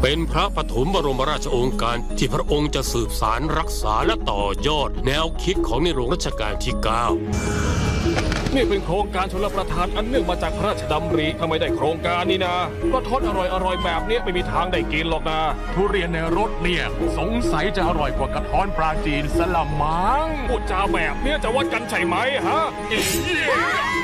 เป็นพระปฐมบรมราชโองการที่พระองค์จะสืบสารรักษาและต่อยอดแนวคิดของในหลวงรัชกาลที่ 9 นี่เป็นโครงการชลประทานอันเนื่องมาจากพระราชดำริถ้าไม่ได้โครงการนี้นะก็ทอดอร่อยแบบนี้ไม่มีทางได้กินหรอกนะทุเรียนในรถเนี่ยสงสัยจะอร่อยกว่ากระท้อนปลาจีนสละมังพูดจาแบบนี้จะวัดกันใช่ไหมฮะ